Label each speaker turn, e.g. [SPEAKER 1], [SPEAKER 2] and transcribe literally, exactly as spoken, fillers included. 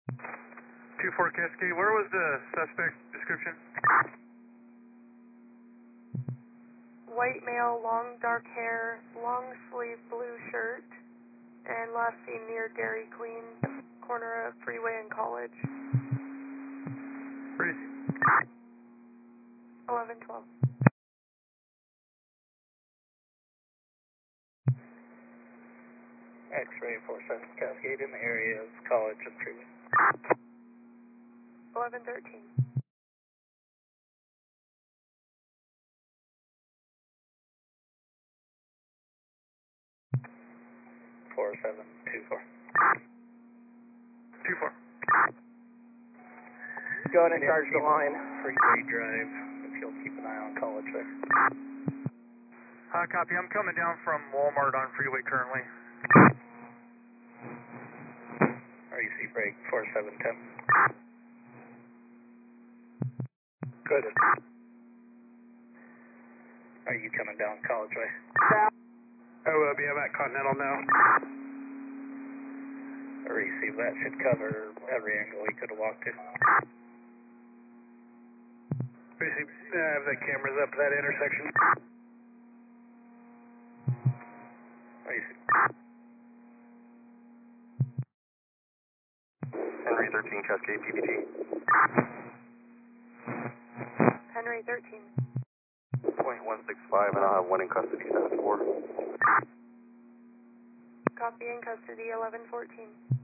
[SPEAKER 1] two four Cascade, where was the suspect description?
[SPEAKER 2] White male, long dark hair, long sleeve blue shirt, and last seen near Dairy Queen, corner of Freeway and College.
[SPEAKER 1] Where is he?
[SPEAKER 2] eleven twelve.
[SPEAKER 3] X-ray four seven Cascade in the area of College and Freeway.
[SPEAKER 2] eleven thirteen.
[SPEAKER 3] four seven two four.
[SPEAKER 1] two four.
[SPEAKER 3] Go ahead and charge the line. Freeway Drive, if you'll keep an eye on College there.
[SPEAKER 1] Uh, copy, I'm coming down from Walmart on Freeway currently.
[SPEAKER 3] R E C break four seven ten. Good. Are you coming down College Way?
[SPEAKER 1] I will be. I'm at Continental now.
[SPEAKER 3] Receive that should cover every angle he could have walked to.
[SPEAKER 1] Basically, I have the cameras up at that intersection.
[SPEAKER 3] Receive.
[SPEAKER 4] Henry thirteen Cascade P B T.
[SPEAKER 2] Henry thirteen.
[SPEAKER 4] Point one six five, and I'll have one in custody, seven four.
[SPEAKER 2] Copy in custody, eleven fourteen.